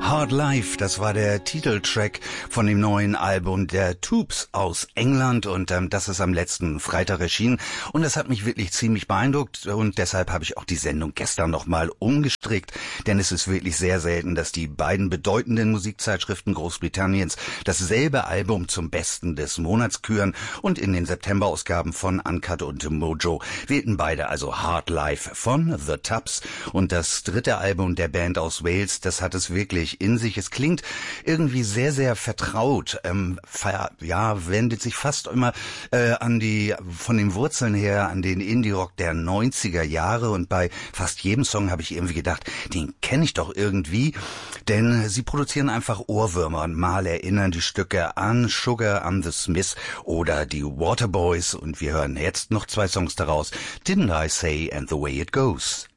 Hard Life, das war der Titeltrack von dem neuen Album der Tubes aus England und das ist am letzten Freitag erschienen und das hat mich wirklich ziemlich beeindruckt und deshalb habe ich auch die Sendung gestern nochmal umgestrickt, denn es ist wirklich sehr selten, dass die beiden bedeutenden Musikzeitschriften Großbritanniens dasselbe Album zum Besten des Monats küren und in den September-Ausgaben von Uncut und Mojo wählten beide also Hard Life von The Tubs und das dritte Album der Band aus Wales, das hat es wirklich in sich. Es klingt irgendwie sehr, sehr vertraut. Wendet sich fast immer von den Wurzeln her an den Indie-Rock der 90er Jahre und bei fast jedem Song habe ich irgendwie gedacht, den kenne ich doch irgendwie, denn sie produzieren einfach Ohrwürmer und mal erinnern die Stücke an Sugar, an The Smiths oder die Waterboys und wir hören jetzt noch 2 Songs daraus, Didn't I Say and the Way It Goes.